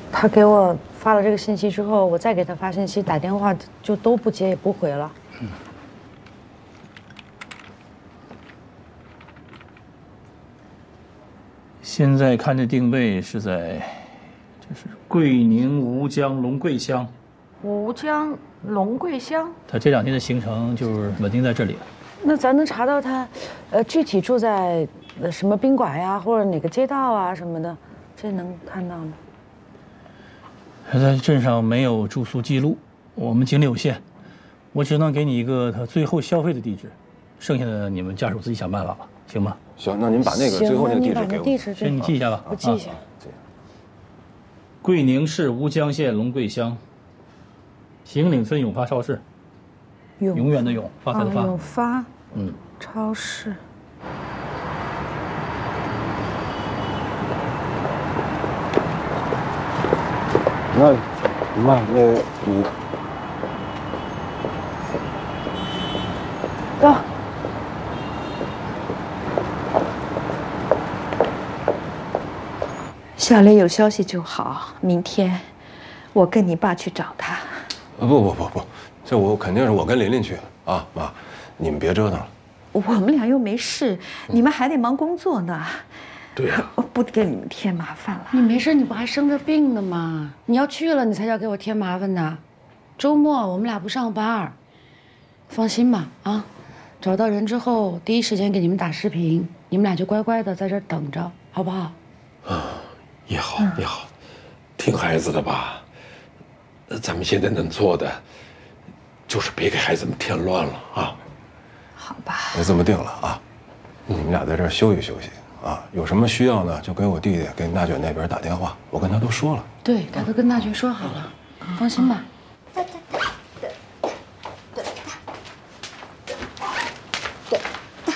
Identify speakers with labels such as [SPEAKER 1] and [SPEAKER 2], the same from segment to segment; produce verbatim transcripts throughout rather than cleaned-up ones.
[SPEAKER 1] 他给我发了这个信息之后，我再给他发信息、打电话就都不接也不回了。嗯。
[SPEAKER 2] 现在看这定位是在，这是桂宁吴江龙桂乡。
[SPEAKER 1] 吴江龙桂乡。
[SPEAKER 2] 他这两天的行程就是稳定在这里了。
[SPEAKER 1] 那咱能查到他，呃，具体住在呃什么宾馆呀，或者哪个街道啊什么的，这能看到吗？
[SPEAKER 2] 他在镇上没有住宿记录，我们精力有限，我只能给你一个他最后消费的地址，剩下的你们家属自己想办法吧，行吗？
[SPEAKER 3] 行，那您把那个最后那个地址给我。
[SPEAKER 2] 先你记一下吧，
[SPEAKER 1] 我记一下。
[SPEAKER 2] 桂宁市吴江县龙桂乡，平岭村永发超市。永远的永，发财的发。
[SPEAKER 1] 永发。
[SPEAKER 2] 嗯。
[SPEAKER 1] 超市。
[SPEAKER 3] 那，妈，那你
[SPEAKER 1] 走。
[SPEAKER 4] 小莲有消息就好，明天我跟你爸去找他。
[SPEAKER 3] 不不不不，这我肯定是我跟琳琳去啊，妈，你们别折腾了。
[SPEAKER 4] 我们俩又没事，你们还得忙工作呢。
[SPEAKER 3] 对呀、
[SPEAKER 4] 啊，不给你们添麻烦了。
[SPEAKER 1] 你没事，你不还生着病呢吗？你要去了，你才叫给我添麻烦呢。周末我们俩不上班，放心吧啊！找到人之后，第一时间给你们打视频，你们俩就乖乖的在这儿等着，好不好？
[SPEAKER 5] 啊，也好也好，听孩子的吧。咱们现在能做的，就是别给孩子们添乱了啊。
[SPEAKER 4] 好吧，
[SPEAKER 3] 就这么定了啊！你们俩在这儿休息休息。 啊，有什么需要呢？就给我弟弟给娜卷那边打电话，我跟他都说了。
[SPEAKER 1] 对，他都跟娜卷说好了，放心吧。
[SPEAKER 6] 对对对对对。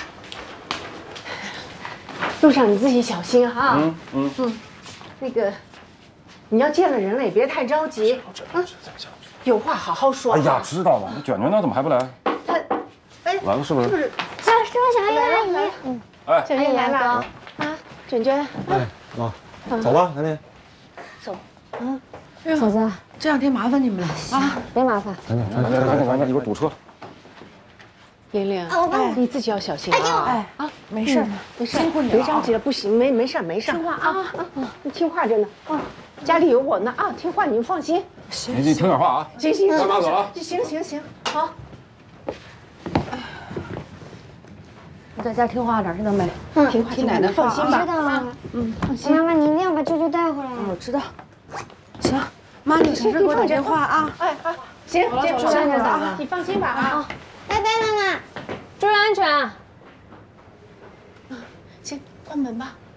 [SPEAKER 6] 路上你自己小心啊！嗯嗯嗯，那个，你要见了人了也别太着急啊，有话好好说。
[SPEAKER 3] 哎呀，知道了。那卷卷呢？怎么还不来？
[SPEAKER 6] 他，哎，
[SPEAKER 3] 来了是不是？
[SPEAKER 6] 是不是？
[SPEAKER 7] 小叔，小月阿姨。
[SPEAKER 6] 嗯。
[SPEAKER 3] 哎，
[SPEAKER 6] 卷卷来了啊！卷卷，
[SPEAKER 3] 哎，妈，走吧，赶紧
[SPEAKER 6] 走。
[SPEAKER 1] 嗯，嫂子，这两天麻烦你们了啊！
[SPEAKER 6] 别麻烦，
[SPEAKER 3] 赶紧，赶紧，赶紧，赶紧，一会儿堵车。
[SPEAKER 6] 玲玲，
[SPEAKER 7] 哎，
[SPEAKER 6] 你自己要小心啊！
[SPEAKER 1] 哎啊，没事，
[SPEAKER 6] 没事，
[SPEAKER 1] 辛苦你了，
[SPEAKER 6] 别着急了，不行，没没事没事，
[SPEAKER 1] 听话啊
[SPEAKER 6] 啊！你听话着呢啊，家里有我呢啊，听话，你们放心。
[SPEAKER 3] 行，你听点话啊。
[SPEAKER 6] 行行，
[SPEAKER 3] 干嘛走了？
[SPEAKER 6] 行行行，好。
[SPEAKER 1] 你在家听话点，知道没？
[SPEAKER 6] 嗯，听话，
[SPEAKER 1] 听奶奶
[SPEAKER 6] 放心吧。
[SPEAKER 7] 知道了。
[SPEAKER 6] 嗯，放心。
[SPEAKER 7] 妈妈，你一定要把舅舅带回来。
[SPEAKER 1] 我知道。行，妈，你什么时候给我打电话啊？
[SPEAKER 6] 哎哎，行，这不是啊，你放心吧啊。
[SPEAKER 7] 拜拜，妈妈，注意安全。
[SPEAKER 6] 行，关门吧。